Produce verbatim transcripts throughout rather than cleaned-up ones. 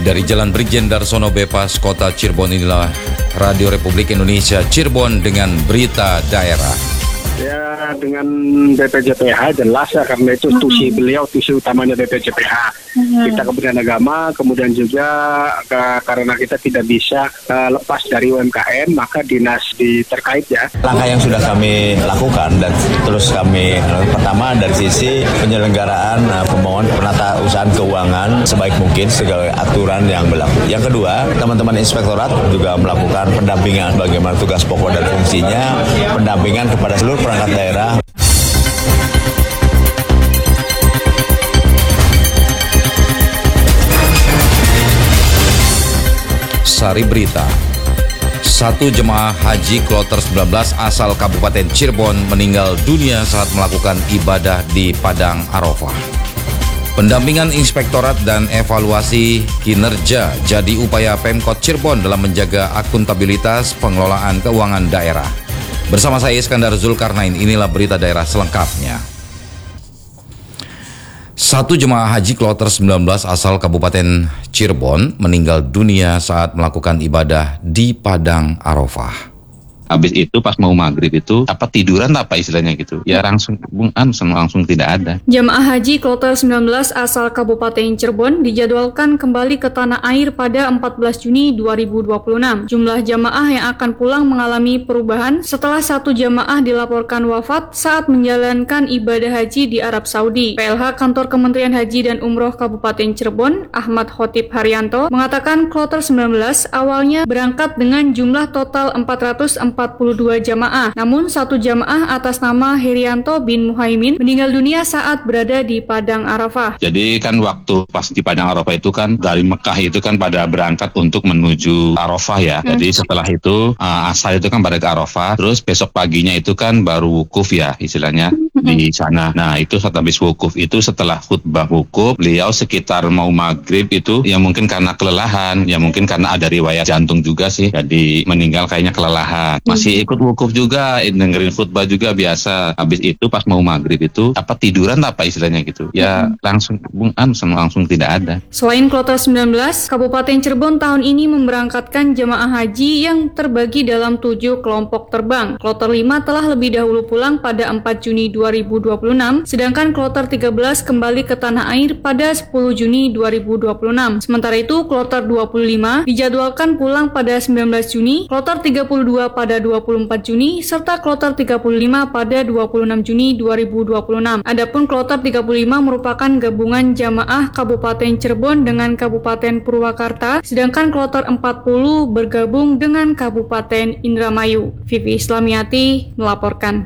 Dari Jalan Brigjen Darsono Bypass, Kota Cirebon, inilah Radio Republik Indonesia Cirebon dengan berita daerah. Ya, dengan B P J P H jelas ya, karena itu tusi beliau, tusi utamanya B P J P H. Hmm. Kita Kementerian Agama, kemudian juga ke, karena kita tidak bisa uh, lepas dari U M K M, maka dinas di terkait ya. Langkah yang sudah kami lakukan dan terus kami, pertama dari sisi penyelenggaraan uh, pembangunan penata usahaan keuangan sebaik mungkin segala aturan yang berlaku. Yang kedua, teman-teman inspektorat juga melakukan pendampingan bagaimana tugas pokok dan fungsinya, pendampingan kepada seluruh perangkat daerah. Sari berita. Satu jemaah haji kloter sembilan belas asal Kabupaten Cirebon meninggal dunia saat melakukan ibadah di Padang Arafah. Pendampingan inspektorat dan evaluasi kinerja jadi upaya Pemkot Cirebon dalam menjaga akuntabilitas pengelolaan keuangan daerah. Bersama saya Iskandar Zulkarnain, inilah berita daerah selengkapnya. Satu jemaah haji kloter sembilan belas asal Kabupaten Cirebon meninggal dunia saat melakukan ibadah di Padang Arafah. Habis itu pas mau maghrib itu apa tiduran apa istilahnya gitu. Ya langsung langsung langsung tidak ada. Jemaah haji kloter sembilan belas asal Kabupaten Cirebon dijadwalkan kembali ke tanah air pada empat belas Juni dua ribu dua puluh enam. Jumlah jemaah yang akan pulang mengalami perubahan setelah satu jemaah dilaporkan wafat saat menjalankan ibadah haji di Arab Saudi. P L H Kantor Kementerian Haji dan Umroh Kabupaten Cirebon, Ahmad Khotib Haryanto, mengatakan kloter sembilan belas awalnya berangkat dengan jumlah total empat ratus empat puluh dua jamaah. Namun satu jamaah atas nama Herianto bin Muhaimin meninggal dunia saat berada di Padang Arafah. Jadi kan waktu pas di Padang Arafah itu kan dari Mekah itu kan pada berangkat untuk menuju Arafah ya. Hmm. Jadi setelah itu uh, asal itu kan pada ke Arafah, terus besok paginya itu kan baru wukuf ya istilahnya hmm. di sana. Nah itu saat habis wukuf itu setelah khutbah wukuf, beliau sekitar mau maghrib itu ya mungkin karena kelelahan, ya mungkin karena ada riwayat jantung juga sih. Jadi meninggal kayaknya kelelahan. Masih ikut wukuf juga, dengerin khutbah juga biasa. Habis itu pas mau maghrib itu apa tiduran apa istilahnya gitu. Ya hmm. langsung langsung langsung tidak ada. Selain kloter sembilan belas, Kabupaten Cirebon tahun ini memberangkatkan jemaah haji yang terbagi dalam tujuh kelompok terbang. Kloter lima telah lebih dahulu pulang pada empat Juni dua ribu dua puluh enam, sedangkan kloter tiga belas kembali ke tanah air pada sepuluh Juni dua ribu dua puluh enam. Sementara itu kloter dua puluh lima dijadwalkan pulang pada sembilan belas Juni, kloter tiga puluh dua pada dua puluh empat Juni, serta kloter tiga puluh lima pada dua puluh enam Juni dua ribu dua puluh enam. Adapun kloter tiga puluh lima merupakan gabungan jamaah Kabupaten Cirebon dengan Kabupaten Purwakarta, sedangkan kloter empat puluh bergabung dengan Kabupaten Indramayu. Vivi Islamiati melaporkan.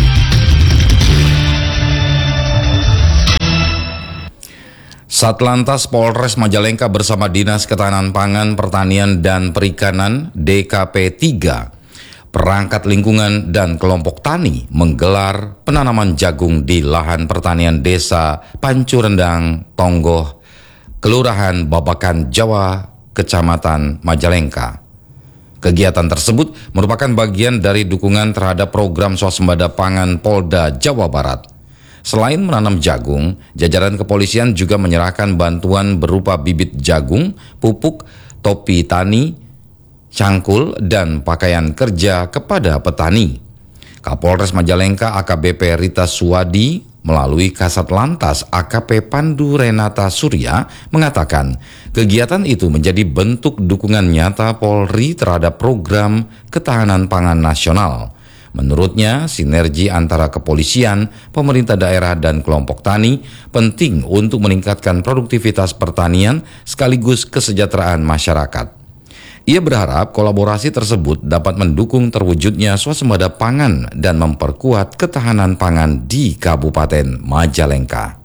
Satlantas Polres Majalengka bersama Dinas Ketahanan Pangan, Pertanian, dan Perikanan D K P tiga, perangkat lingkungan dan kelompok tani menggelar penanaman jagung di lahan pertanian Desa Pancurendang, Tonggoh, Kelurahan Babakan, Jawa, Kecamatan Majalengka. Kegiatan tersebut merupakan bagian dari dukungan terhadap program swasembada pangan Polda Jawa Barat. Selain menanam jagung, jajaran kepolisian juga menyerahkan bantuan berupa bibit jagung, pupuk, topi tani, cangkul, dan pakaian kerja kepada petani. Kapolres Majalengka A K B P Rita Suwadi melalui Kasat Lantas A K P Pandu Renata Surya mengatakan kegiatan itu menjadi bentuk dukungan nyata Polri terhadap program ketahanan pangan nasional. Menurutnya, sinergi antara kepolisian, pemerintah daerah, dan kelompok tani penting untuk meningkatkan produktivitas pertanian sekaligus kesejahteraan masyarakat. Ia berharap kolaborasi tersebut dapat mendukung terwujudnya swasembada pangan dan memperkuat ketahanan pangan di Kabupaten Majalengka.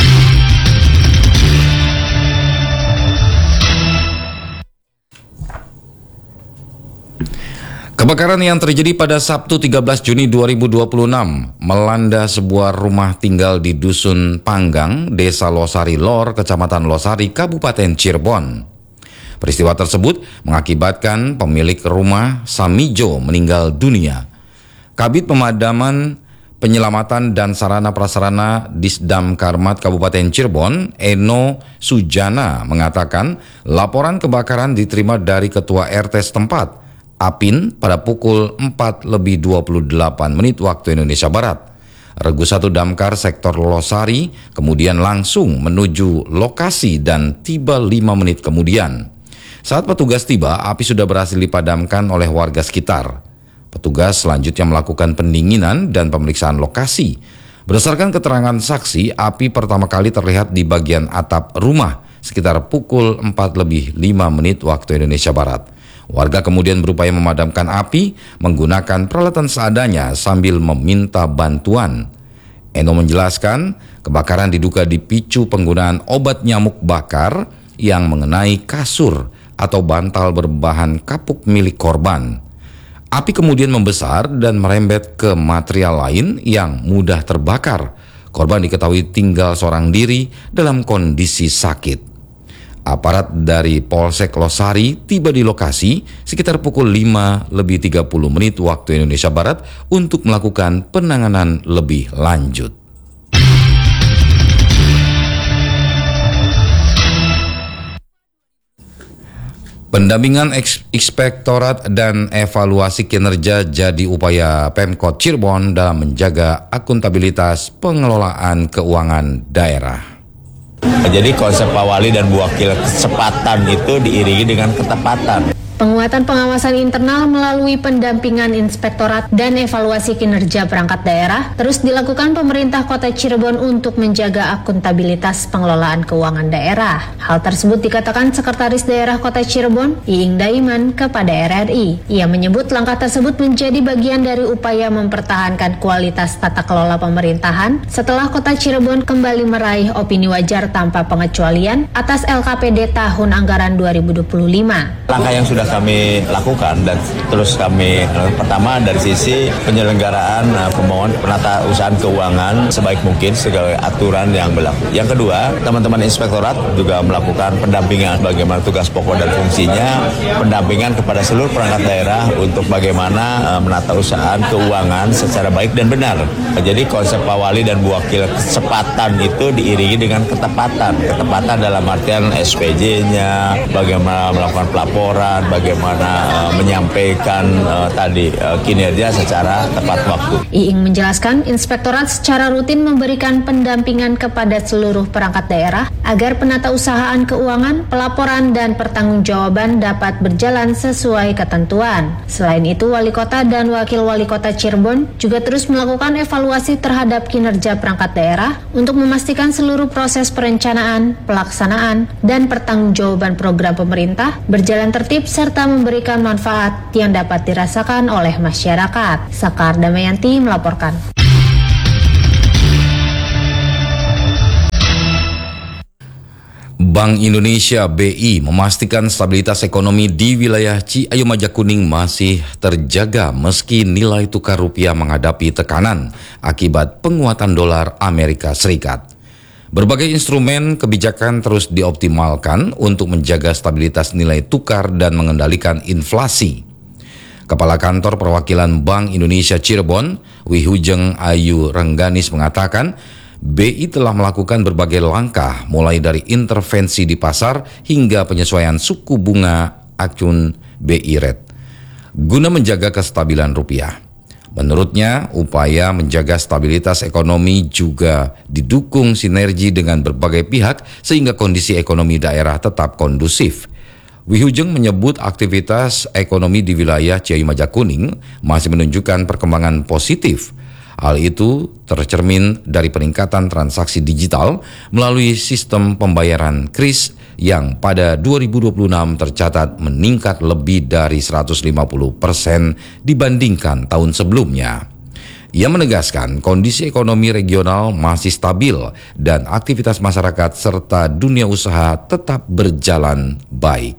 Kebakaran yang terjadi pada Sabtu tiga belas Juni dua ribu dua puluh enam melanda sebuah rumah tinggal di Dusun Panggang, Desa Losari Lor, Kecamatan Losari, Kabupaten Cirebon. Peristiwa tersebut mengakibatkan pemilik rumah Samijo meninggal dunia. Kabit Pemadaman Penyelamatan dan Sarana Prasarana Disdam Karmat Kabupaten Cirebon, Eno Sujana, mengatakan laporan kebakaran diterima dari Ketua R T setempat, Apin, pada pukul empat lebih dua puluh delapan menit waktu Indonesia Barat. Regu satu Damkar sektor Losari kemudian langsung menuju lokasi dan tiba lima menit kemudian. Saat petugas tiba, api sudah berhasil dipadamkan oleh warga sekitar. Petugas selanjutnya melakukan pendinginan dan pemeriksaan lokasi. Berdasarkan keterangan saksi, api pertama kali terlihat di bagian atap rumah sekitar pukul empat lebih lima menit waktu Indonesia Barat. Warga kemudian berupaya memadamkan api menggunakan peralatan seadanya sambil meminta bantuan. Eno menjelaskan, kebakaran diduga dipicu penggunaan obat nyamuk bakar yang mengenai kasur atau bantal berbahan kapuk milik korban. Api kemudian membesar dan merembet ke material lain yang mudah terbakar. Korban diketahui tinggal seorang diri dalam kondisi sakit. Aparat dari Polsek Losari tiba di lokasi sekitar pukul lima lebih tiga puluh menit waktu Indonesia Barat untuk melakukan penanganan lebih lanjut. Pendampingan Inspektorat dan evaluasi kinerja jadi upaya Pemkot Cirebon dalam menjaga akuntabilitas pengelolaan keuangan daerah. Jadi konsep Pak Wali dan Bu Wakil kecepatan itu diiringi dengan ketepatan. Penguatan pengawasan internal melalui pendampingan inspektorat dan evaluasi kinerja perangkat daerah terus dilakukan pemerintah Kota Cirebon untuk menjaga akuntabilitas pengelolaan keuangan daerah. Hal tersebut dikatakan Sekretaris Daerah Kota Cirebon, Iing Daiman, kepada R R I. Ia menyebut langkah tersebut menjadi bagian dari upaya mempertahankan kualitas tata kelola pemerintahan setelah Kota Cirebon kembali meraih opini wajar tanpa pengecualian atas L K P D tahun anggaran dua ribu dua puluh lima. Langkah yang sudah kami lakukan dan terus kami pertama dari sisi penyelenggaraan uh, pembangunan penata usahaan keuangan sebaik mungkin segala aturan yang berlaku. Yang kedua, teman-teman inspektorat juga melakukan pendampingan bagaimana tugas pokok dan fungsinya, pendampingan kepada seluruh perangkat daerah untuk bagaimana uh, menata usahaan keuangan secara baik dan benar. Jadi konsep Pak Wali dan Bu Wakil kecepatan itu diiringi dengan ketepatan. Ketepatan dalam artian S P J-nya, bagaimana melakukan pelaporan, bagaimana uh, menyampaikan uh, tadi uh, kinerja secara tepat waktu. Iing menjelaskan, inspektorat secara rutin memberikan pendampingan kepada seluruh perangkat daerah agar penata usahaan keuangan, pelaporan, dan pertanggungjawaban dapat berjalan sesuai ketentuan. Selain itu, Wali Kota dan Wakil Wali Kota Cirebon juga terus melakukan evaluasi terhadap kinerja perangkat daerah untuk memastikan seluruh proses perencanaan, pelaksanaan, dan pertanggungjawaban program pemerintah berjalan tertib serta memberikan manfaat yang dapat dirasakan oleh masyarakat. Sekar Damayanti melaporkan. Bank Indonesia B I memastikan stabilitas ekonomi di wilayah Ciayu Majakuning masih terjaga meski nilai tukar rupiah menghadapi tekanan akibat penguatan dolar Amerika Serikat. Berbagai instrumen kebijakan terus dioptimalkan untuk menjaga stabilitas nilai tukar dan mengendalikan inflasi. Kepala Kantor Perwakilan Bank Indonesia Cirebon, Wihujeng Ayu Rengganis mengatakan, B I telah melakukan berbagai langkah mulai dari intervensi di pasar hingga penyesuaian suku bunga acuan B I rate guna menjaga kestabilan rupiah. Menurutnya, upaya menjaga stabilitas ekonomi juga didukung sinergi dengan berbagai pihak sehingga kondisi ekonomi daerah tetap kondusif. Wihujeng menyebut aktivitas ekonomi di wilayah Ciayu Majakuning masih menunjukkan perkembangan positif. Hal itu tercermin dari peningkatan transaksi digital melalui sistem pembayaran kris yang pada dua ribu dua puluh enam tercatat meningkat lebih dari seratus lima puluh persen dibandingkan tahun sebelumnya. Ia menegaskan kondisi ekonomi regional masih stabil dan aktivitas masyarakat serta dunia usaha tetap berjalan baik.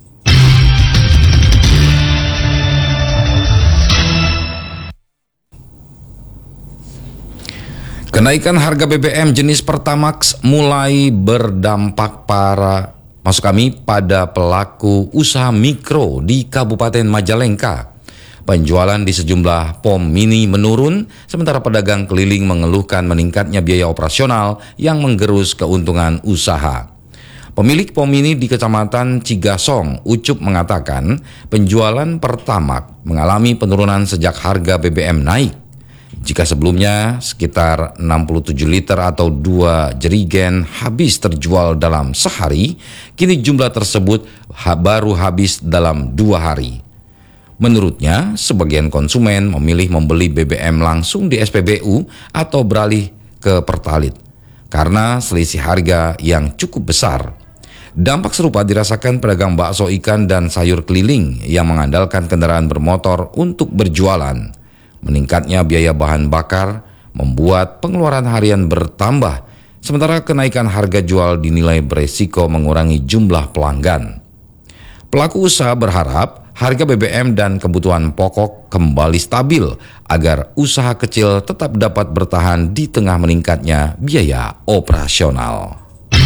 Kenaikan harga B B M jenis Pertamax mulai berdampak para maksud kami pada pelaku usaha mikro di Kabupaten Majalengka. Penjualan di sejumlah pom mini menurun, sementara pedagang keliling mengeluhkan meningkatnya biaya operasional yang menggerus keuntungan usaha. Pemilik pom mini di Kecamatan Cigasong, Ucup, mengatakan penjualan Pertamax mengalami penurunan sejak harga B B M naik. Jika sebelumnya sekitar enam puluh tujuh liter atau dua jerigen habis terjual dalam sehari, kini jumlah tersebut baru habis dalam dua hari. Menurutnya, sebagian konsumen memilih membeli B B M langsung di S P B U atau beralih ke Pertalite karena selisih harga yang cukup besar. Dampak serupa dirasakan pedagang bakso ikan dan sayur keliling yang mengandalkan kendaraan bermotor untuk berjualan. Meningkatnya biaya bahan bakar membuat pengeluaran harian bertambah, sementara kenaikan harga jual dinilai beresiko mengurangi jumlah pelanggan. Pelaku usaha berharap harga B B M dan kebutuhan pokok kembali stabil agar usaha kecil tetap dapat bertahan di tengah meningkatnya biaya operasional.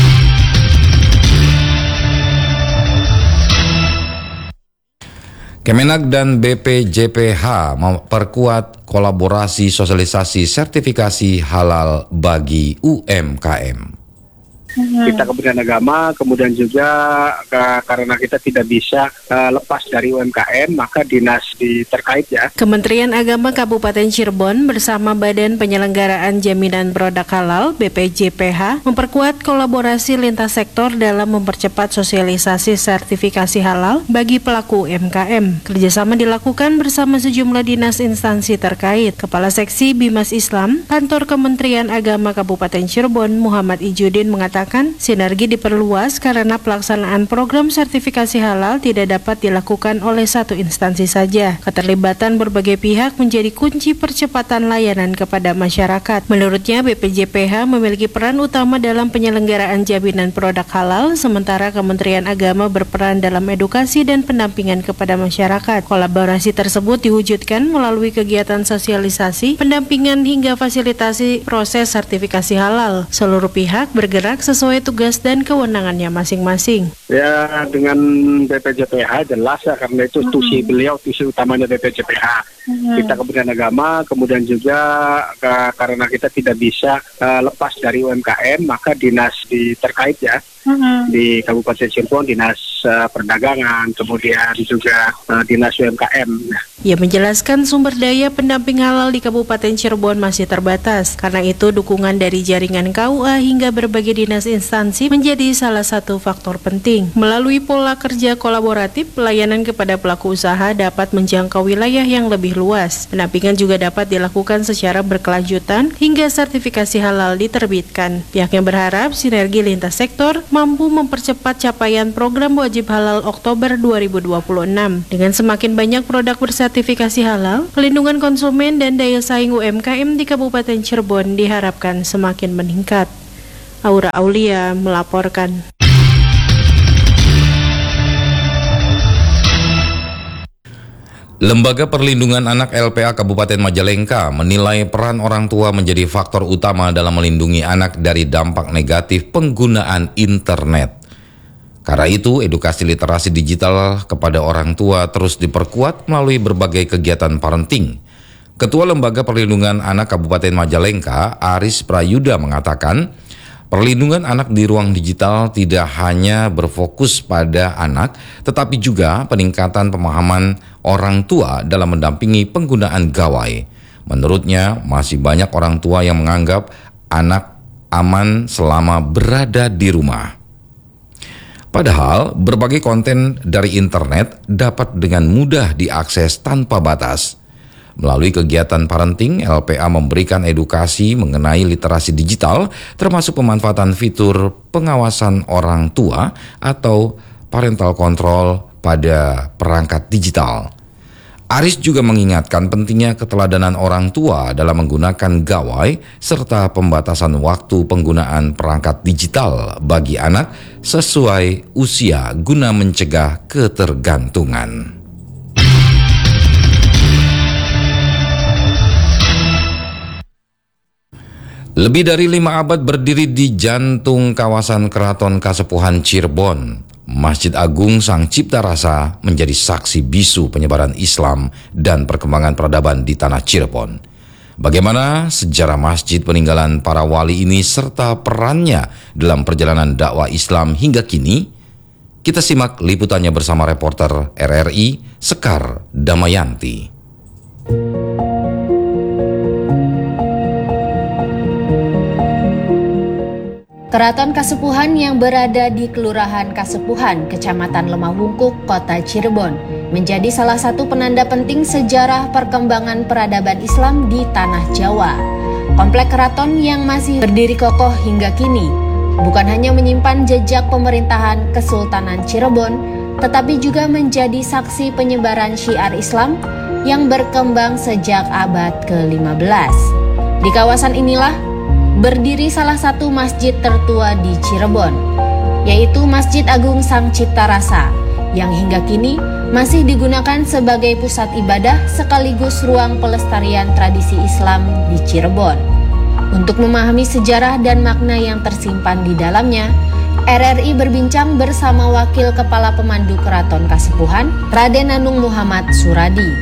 Kemenak dan B P J P H memperkuat kolaborasi sosialisasi sertifikasi halal bagi U M K M. Kita Kementerian Agama, kemudian juga uh, karena kita tidak bisa uh, lepas dari U M K M, maka dinas di terkait ya. Kementerian Agama Kabupaten Cirebon bersama Badan Penyelenggaraan Jaminan Produk Halal B P J P H memperkuat kolaborasi lintas sektor dalam mempercepat sosialisasi sertifikasi halal bagi pelaku U M K M. Kerjasama dilakukan bersama sejumlah dinas instansi terkait. Kepala Seksi Bimas Islam, Kantor Kementerian Agama Kabupaten Cirebon, Muhammad Ijudin mengatakan sinergi diperluas karena pelaksanaan program sertifikasi halal tidak dapat dilakukan oleh satu instansi saja. Keterlibatan berbagai pihak menjadi kunci percepatan layanan kepada masyarakat. Menurutnya, B P J P H memiliki peran utama dalam penyelenggaraan jaminan produk halal, sementara Kementerian Agama berperan dalam edukasi dan pendampingan kepada masyarakat. Kolaborasi tersebut diwujudkan melalui kegiatan sosialisasi, pendampingan hingga fasilitasi proses sertifikasi halal. Seluruh pihak bergerak sesuai tugas dan kewenangannya masing-masing. Ya, dengan B P J P H jelas ya, karena itu tusi beliau, tusi utamanya B P J P H. Hmm. Kita Kementerian Agama, kemudian juga uh, karena kita tidak bisa uh, lepas dari U M K M, maka dinas di terkait ya. Hmm. Di Kabupaten Cirebon, Dinas uh, Perdagangan, kemudian juga uh, Dinas U M K M. Ia menjelaskan sumber daya pendamping halal di Kabupaten Cirebon masih terbatas. Karena itu, dukungan dari jaringan K U A hingga berbagai dinas instansi menjadi salah satu faktor penting. Melalui pola kerja kolaboratif, pelayanan kepada pelaku usaha dapat menjangkau wilayah yang lebih luas. Pendampingan juga dapat dilakukan secara berkelanjutan hingga sertifikasi halal diterbitkan. Pihaknya berharap sinergi lintas sektor mampu mempercepat capaian program wajib halal Oktober dua ribu dua puluh enam. Dengan semakin banyak produk bersertifikasi halal, pelindungan konsumen dan daya saing U M K M di Kabupaten Cirebon diharapkan semakin meningkat. Aura Aulia melaporkan. Lembaga Perlindungan Anak L P A Kabupaten Majalengka menilai peran orang tua menjadi faktor utama dalam melindungi anak dari dampak negatif penggunaan internet. Karena itu, edukasi literasi digital kepada orang tua terus diperkuat melalui berbagai kegiatan parenting. Ketua Lembaga Perlindungan Anak Kabupaten Majalengka, Aris Prayuda, mengatakan, perlindungan anak di ruang digital tidak hanya berfokus pada anak, tetapi juga peningkatan pemahaman orang tua dalam mendampingi penggunaan gawai. Menurutnya, masih banyak orang tua yang menganggap anak aman selama berada di rumah. Padahal, berbagai konten dari internet dapat dengan mudah diakses tanpa batas. Melalui kegiatan parenting, L P A memberikan edukasi mengenai literasi digital, termasuk pemanfaatan fitur pengawasan orang tua atau parental control pada perangkat digital. Aris juga mengingatkan pentingnya keteladanan orang tua dalam menggunakan gawai serta pembatasan waktu penggunaan perangkat digital bagi anak sesuai usia guna mencegah ketergantungan. Lebih dari lima abad berdiri di jantung kawasan Keraton Kasepuhan Cirebon, Masjid Agung Sang Cipta Rasa menjadi saksi bisu penyebaran Islam dan perkembangan peradaban di tanah Cirebon. Bagaimana sejarah masjid peninggalan para wali ini serta perannya dalam perjalanan dakwah Islam hingga kini? Kita simak liputannya bersama reporter R R I Sekar Damayanti. Keraton Kasepuhan yang berada di Kelurahan Kasepuhan, Kecamatan Lemah Wungkuk, Kota Cirebon, menjadi salah satu penanda penting sejarah perkembangan peradaban Islam di Tanah Jawa. Komplek keraton yang masih berdiri kokoh hingga kini, bukan hanya menyimpan jejak pemerintahan Kesultanan Cirebon, tetapi juga menjadi saksi penyebaran syiar Islam yang berkembang sejak abad ke lima belas. Di kawasan inilah berdiri salah satu masjid tertua di Cirebon, yaitu Masjid Agung Sang Cipta Rasa, yang hingga kini masih digunakan sebagai pusat ibadah sekaligus ruang pelestarian tradisi Islam di Cirebon. Untuk memahami sejarah dan makna yang tersimpan di dalamnya, R R I berbincang bersama Wakil Kepala Pemandu Keraton Kasepuhan, Raden Nanung Muhammad Suradi.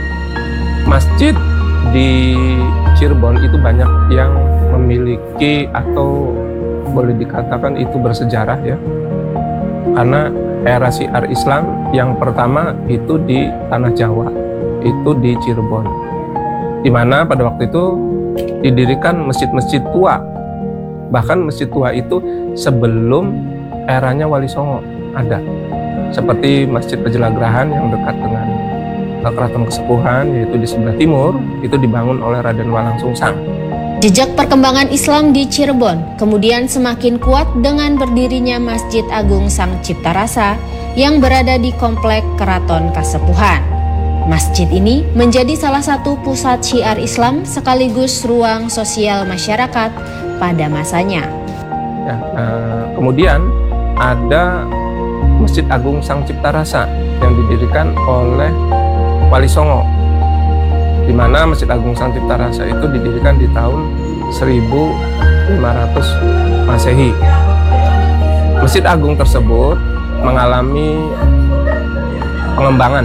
Masjid di Cirebon itu banyak yang memiliki atau boleh dikatakan itu bersejarah ya, karena era syiar Islam yang pertama itu di Tanah Jawa, itu di Cirebon, di mana pada waktu itu didirikan masjid-masjid tua. Bahkan masjid tua itu sebelum eranya Wali Songo ada, seperti Masjid Pejelagrahan yang dekat dengan Keraton Kasepuhan, yaitu di sebelah timur, itu dibangun oleh Raden Walang Sungsang. Jejak perkembangan Islam di Cirebon kemudian semakin kuat dengan berdirinya Masjid Agung Sang Cipta Rasa yang berada di Komplek Keraton Kasepuhan. Masjid ini menjadi salah satu pusat syiar Islam sekaligus ruang sosial masyarakat pada masanya. Ya, eh, kemudian ada Masjid Agung Sang Cipta Rasa yang didirikan oleh Wali Songo, di mana Masjid Agung Sang Cipta Rasa itu didirikan di tahun seribu lima ratus Masehi. Masjid Agung tersebut mengalami pengembangan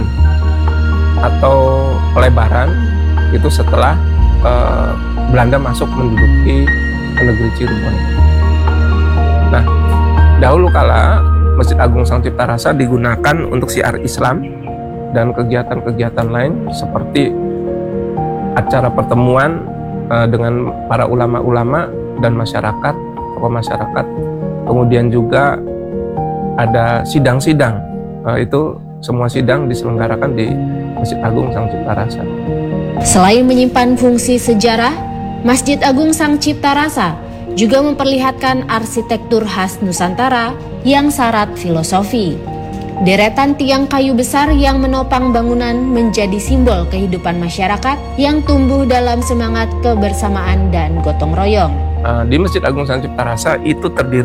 atau pelebaran itu setelah eh, Belanda masuk menduduki negeri Cirebon. Nah, dahulu kala Masjid Agung Sang Cipta Rasa digunakan untuk syiar Islam dan kegiatan-kegiatan lain seperti acara pertemuan uh, dengan para ulama-ulama dan masyarakat, tokoh masyarakat. Kemudian juga ada sidang-sidang, uh, itu semua sidang diselenggarakan di Masjid Agung Sang Cipta Rasa. Selain menyimpan fungsi sejarah, Masjid Agung Sang Cipta Rasa juga memperlihatkan arsitektur khas Nusantara yang syarat filosofi. Deretan tiang kayu besar yang menopang bangunan menjadi simbol kehidupan masyarakat yang tumbuh dalam semangat kebersamaan dan gotong royong. Di Masjid Agung Sang Cipta Rasa itu terdiri